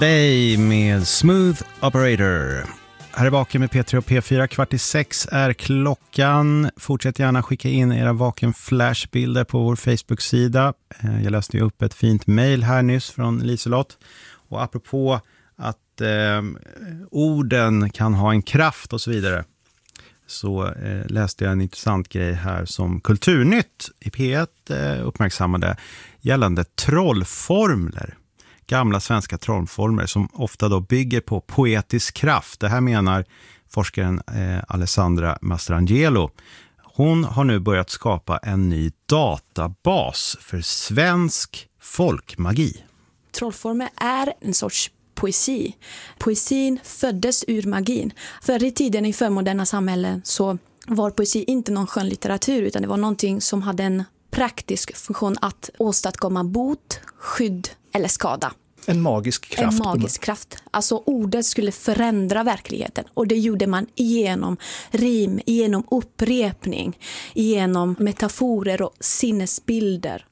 Day med Smooth Operator. Här är Vaken med P3 och P4. 5:45 är klockan. Fortsätt gärna skicka in era Vaken flashbilder på vår Facebook-sida. Jag läste ju upp ett fint mejl här nyss från Liselott. Och apropå att orden kan ha en kraft och så vidare, så läste jag en intressant grej här som Kulturnytt i P1 uppmärksammade gällande trollformler. Gamla svenska trollformler som ofta då bygger på poetisk kraft. Det här menar forskaren Alessandra Mastrangelo. Hon har nu börjat skapa en ny databas för svensk folkmagi. Trollformler är en sorts poesi. Poesin föddes ur magin. Förr i tiden i förmoderna samhällen så var poesi inte någon skönlitteratur, utan det var någonting som hade en praktisk funktion att åstadkomma bot, skydd eller skada. En magisk kraft. En magisk kraft. Alltså ordet skulle förändra verkligheten. Och det gjorde man genom rim, genom upprepning, genom metaforer och sinnesbilder.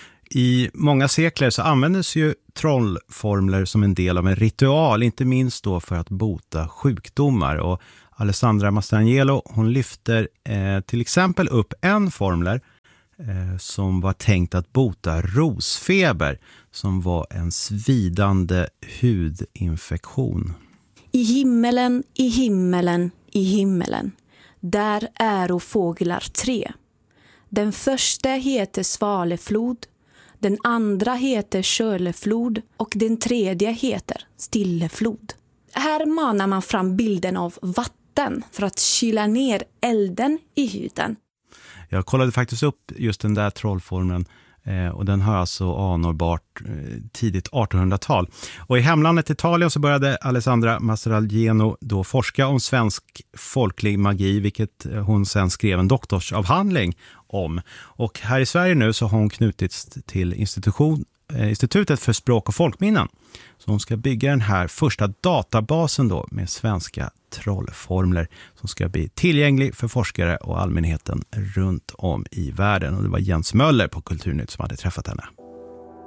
I många sekler så användes ju trollformler som en del av en ritual, inte minst då för att bota sjukdomar. Och Alessandra Mastrangelo, hon lyfter till exempel upp en formler som var tänkt att bota rosfeber, som var en svidande hudinfektion. I himmelen, i himmelen, i himmelen, där är fåglar 3. Den första heter Svaleflod, den andra heter Köleflod och den tredje heter Stilleflod. Här manar man fram bilden av vatten för att kyla ner elden i huden. Jag kollade faktiskt upp just den där trollformen och den har alltså anordbart tidigt 1800-tal. Och i hemlandet Italien så började Alessandra Mastrangelo då forska om svensk folklig magi, vilket hon sen skrev en doktorsavhandling om. Och här i Sverige nu så har hon knutits till Institutet för språk- och folkminnen. Så hon ska bygga den här första databasen då med svenska trollformler som ska bli tillgänglig för forskare och allmänheten runt om i världen. Och det var Jens Möller på Kulturnytt som hade träffat henne.